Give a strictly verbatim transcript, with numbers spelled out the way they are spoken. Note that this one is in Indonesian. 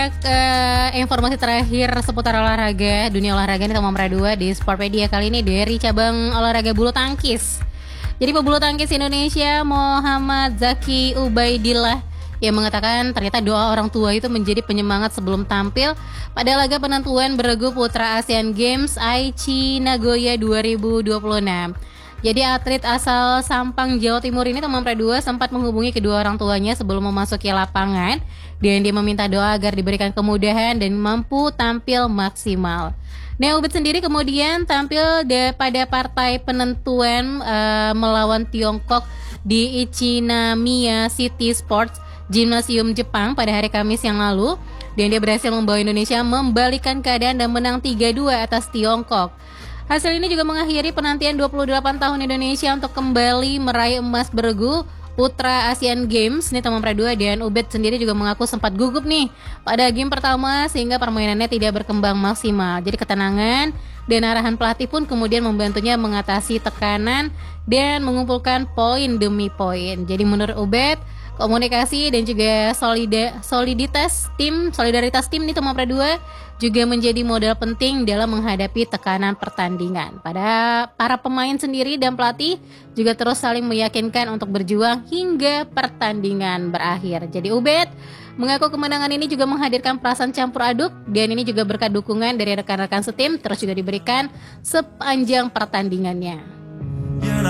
Ke informasi terakhir seputar olahraga, dunia olahraga nih Tomam Pradua di Sportpedia kali ini dari cabang olahraga bulu tangkis. Jadi pebulu tangkis Indonesia Muhammad Zaki Ubaidillah yang mengatakan ternyata doa orang tua itu menjadi penyemangat sebelum tampil pada laga penentuan beregu putra Asian Games Aichi Nagoya dua ribu dua puluh enam. Jadi atlet asal Sampang, Jawa Timur ini Tomam Pradua sempat menghubungi kedua orang tuanya sebelum memasuki lapangan dan dia meminta doa agar diberikan kemudahan dan mampu tampil maksimal. Nah, Ubed sendiri kemudian tampil de- pada partai penentuan uh, melawan Tiongkok di Ichinomiya City Sports Gymnasium Jepang pada hari Kamis yang lalu dan dia berhasil membawa Indonesia membalikan keadaan dan menang tiga dua atas Tiongkok. Hasil ini juga mengakhiri penantian dua puluh delapan tahun Indonesia untuk kembali meraih emas beregu putra Asian Games. Ini Tomam Pradua dan Ubed sendiri juga mengaku sempat gugup nih pada game pertama sehingga permainannya tidak berkembang maksimal. Jadi ketenangan dan arahan pelatih pun kemudian membantunya mengatasi tekanan dan mengumpulkan poin demi poin. Jadi menurut Ubed, komunikasi dan juga solida, soliditas tim, solidaritas tim nih Tomam Pradua juga menjadi modal penting dalam menghadapi tekanan pertandingan. Pada para pemain sendiri dan pelatih juga terus saling meyakinkan untuk berjuang hingga pertandingan berakhir. Jadi Ubed mengaku kemenangan ini juga menghadirkan perasaan campur aduk dan ini juga berkat dukungan dari rekan-rekan setim terus juga diberikan sepanjang pertandingannya.